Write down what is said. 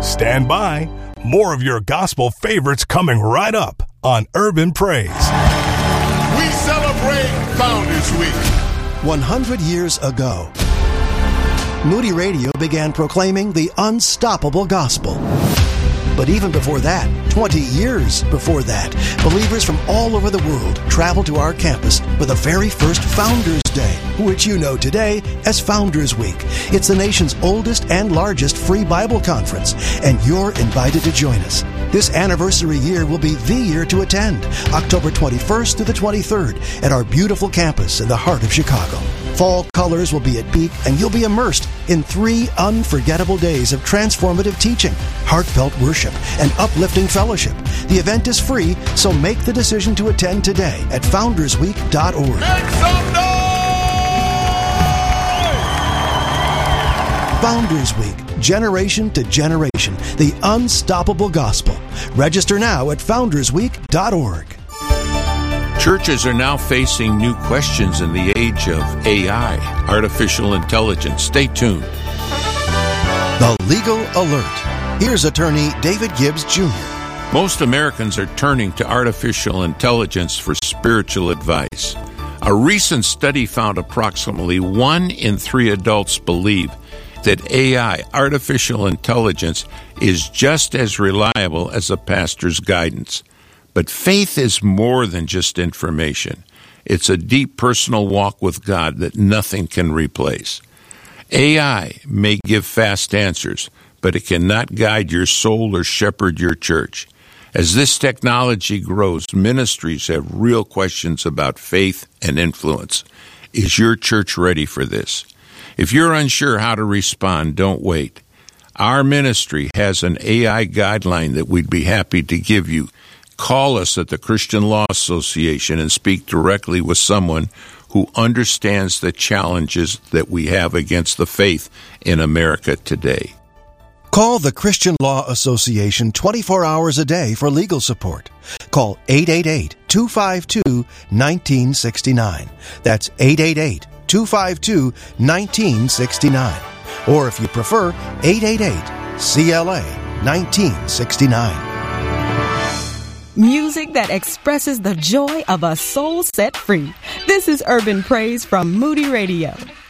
Stand by. More of your gospel favorites coming right up on Urban Praise. We celebrate Founders Week. 100 years ago, Moody Radio began proclaiming the unstoppable gospel. But even before that, 20 years before that, believers from all over the world traveled to our campus for the very first Founders Day, which you know today as Founders Week. It's the nation's oldest and largest free Bible conference, and you're invited to join us. This anniversary year will be the year to attend, October 21st through the 23rd at our beautiful campus in the heart of Chicago. Fall colors will be at peak, and you'll be immersed in 3 unforgettable days of transformative teaching, heartfelt worship, and uplifting fellowship. The event is free, so make the decision to attend today at foundersweek.org. Make some noise! Founders Week, generation to generation, the unstoppable gospel. Register now at foundersweek.org. Churches are now facing new questions in the age of AI, artificial intelligence. Stay tuned. The Legal Alert. Here's attorney David Gibbs Jr. Most Americans are turning to artificial intelligence for spiritual advice. A recent study found approximately 1 in 3 adults believe that AI, artificial intelligence, is just as reliable as a pastor's guidance. But faith is more than just information. It's a deep personal walk with God that nothing can replace. AI may give fast answers, but it cannot guide your soul or shepherd your church. As this technology grows, ministries have real questions about faith and influence. Is your church ready for this? If you're unsure how to respond, don't wait. Our ministry has an AI guideline that we'd be happy to give you. Call us at the Christian Law Association and speak directly with someone who understands the challenges that we have against the faith in America today. Call the Christian Law Association 24 hours a day for legal support. Call 888-252-1969. That's 888-252-1969. Or if you prefer, 888-CLA-1969. Music that expresses the joy of a soul set free. This is Urban Praise from Moody Radio.